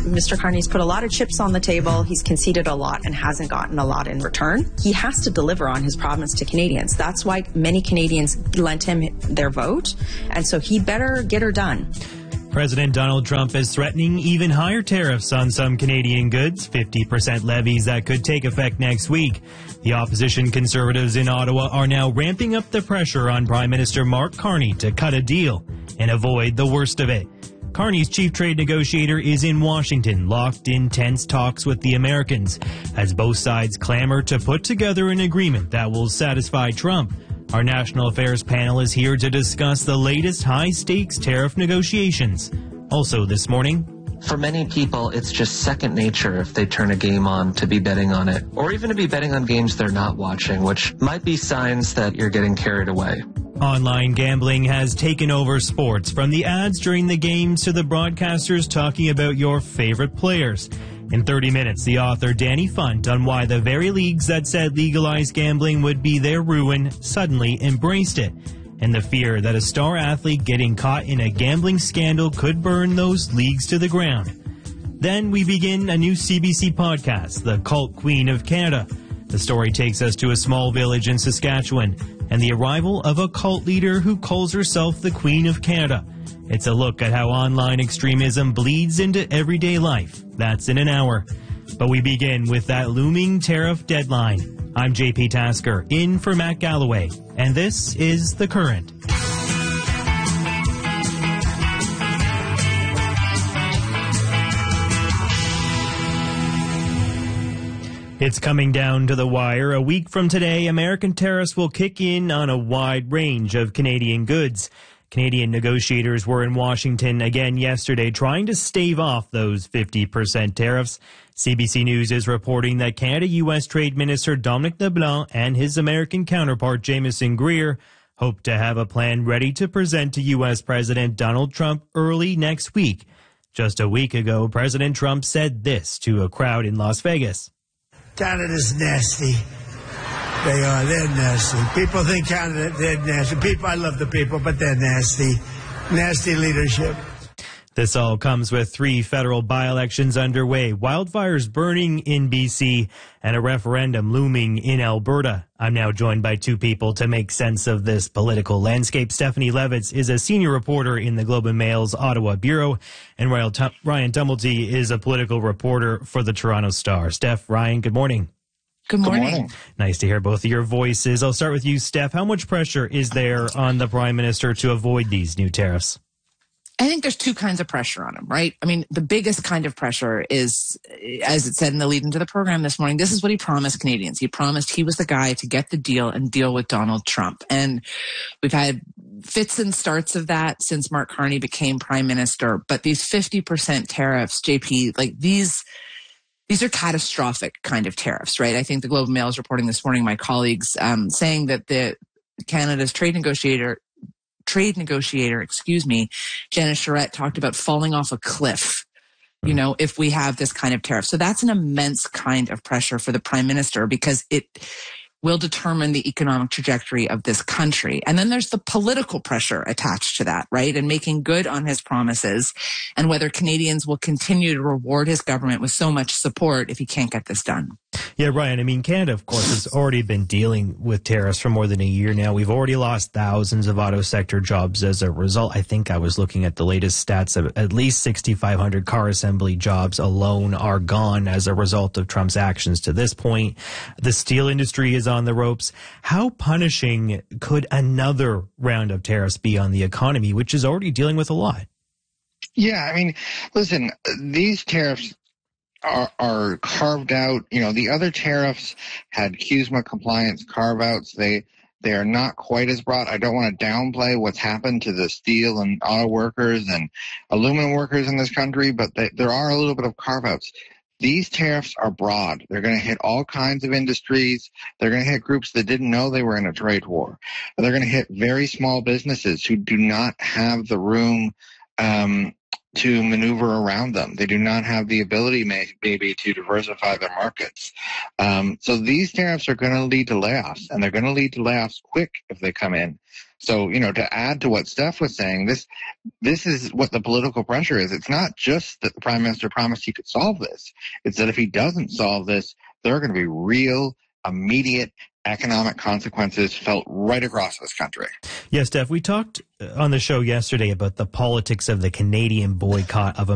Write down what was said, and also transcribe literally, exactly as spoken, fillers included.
Mister Carney's put a lot of chips on the table. He's conceded a lot and hasn't gotten a lot in return. He has to deliver on his promise to Canadians. That's why many Canadians lent him their vote. And so he better get her done. President Donald Trump is threatening even higher tariffs on some Canadian goods, fifty percent levies that could take effect next week. The opposition Conservatives in Ottawa are now ramping up the pressure on Prime Minister Mark Carney to cut a deal and avoid the worst of it. Carney's chief trade negotiator is in Washington, locked in tense talks with the Americans, as both sides clamor to put together an agreement that will satisfy Trump. Our National Affairs panel is here to discuss the latest high-stakes tariff negotiations. Also this morning, for many people, it's just second nature if they turn a game on to be betting on it, or even to be betting on games they're not watching, which might be signs that you're getting carried away. Online gambling has taken over sports, from the ads during the games to the broadcasters talking about your favorite players. In thirty minutes, the author Danny Funt on why the very leagues that said legalized gambling would be their ruin suddenly embraced it, and the fear that a star athlete getting caught in a gambling scandal could burn those leagues to the ground. Then we begin a new C B C podcast, The Cult Queen of Canada. The story takes us to a small village in Saskatchewan and the arrival of a cult leader who calls herself the Queen of Canada. It's a look at how online extremism bleeds into everyday life. That's in an hour. But we begin with that looming tariff deadline. I'm J P Tasker, in for Matt Galloway, and this is The Current. It's coming down to the wire. A week from today, American tariffs will kick in on a wide range of Canadian goods. Canadian negotiators were in Washington again yesterday trying to stave off those fifty percent tariffs. C B C News is reporting that Canada-U S Trade Minister Dominic LeBlanc and his American counterpart Jameson Greer hope to have a plan ready to present to U S President Donald Trump early next week. Just a week ago, President Trump said this to a crowd in Las Vegas. Canada's nasty. They are. They're nasty. People think Canada, they're nasty. People, I love the people, but they're nasty. Nasty leadership. This all comes with three federal by-elections underway, wildfires burning in B C, and a referendum looming in Alberta. I'm now joined by two people to make sense of this political landscape. Stephanie Levitz is a senior reporter in the Globe and Mail's Ottawa Bureau, and Ryan Tumblety is a political reporter for the Toronto Star. Steph, Ryan, good morning. Good morning. Good morning. Nice to hear both of your voices. I'll start with you, Steph. How much pressure is there on the Prime Minister to avoid these new tariffs? I think there's two kinds of pressure on him, right? I mean, the biggest kind of pressure is, as it said in the lead into the program this morning, this is what he promised Canadians. He promised he was the guy to get the deal and deal with Donald Trump. And we've had fits and starts of that since Mark Carney became Prime Minister. But these fifty percent tariffs, J P, like these... These are catastrophic kind of tariffs, right? I think the Globe and Mail is reporting this morning, my colleagues, um, saying that the Canada's trade negotiator, trade negotiator, excuse me, Janice Charette talked about falling off a cliff, you know, if we have this kind of tariff. So that's an immense kind of pressure for the Prime Minister because it will determine the economic trajectory of this country. And then there's the political pressure attached to that, right? And making good on his promises and whether Canadians will continue to reward his government with so much support if he can't get this done. Yeah, Ryan, I mean, Canada, of course, has already been dealing with tariffs for more than a year now. We've already lost thousands of auto sector jobs as a result. I think I was looking at the latest stats of at least six thousand five hundred car assembly jobs alone are gone as a result of Trump's actions to this point. The steel industry is on the ropes. How punishing could another round of tariffs be on the economy, which is already dealing with a lot? Yeah, I mean, listen, these tariffs are, are carved out. You know, the other tariffs had C U S M A compliance carve-outs. They they are not quite as broad. I don't want to downplay what's happened to the steel and auto workers and aluminum workers in this country, but they, there are a little bit of carve-outs. These tariffs are broad. They're going to hit all kinds of industries. They're going to hit groups that didn't know they were in a trade war. They're going to hit very small businesses who do not have the room um, to maneuver around them. They do not have the ability, may, maybe, to diversify their markets. Um, so these tariffs are going to lead to layoffs, and they're going to lead to layoffs quick if they come in. So, you know, to add to what Steph was saying, this this is what the political pressure is. It's not just that the Prime Minister promised he could solve this. It's that if he doesn't solve this, there are going to be real, immediate economic consequences felt right across this country. Yes, Steph, we talked on the show yesterday about the politics of the Canadian boycott of